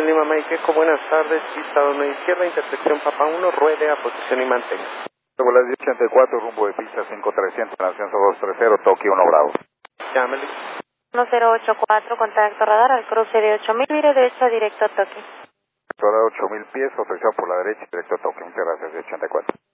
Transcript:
Lima Maiqueco, buenas tardes, pista 1 izquierda, intersección Papa 1, ruede a posición y mantenga. Las 1084, rumbo de pista 5300, ascenso 230, Tokio 1 Bravo. Llámele. 1084, contacto radar al cruce de 8000, vire derecha directo a Tokio. Ahora 8000 pies, autorizado por la derecha, directo a Tokio. Muchas gracias, 1084.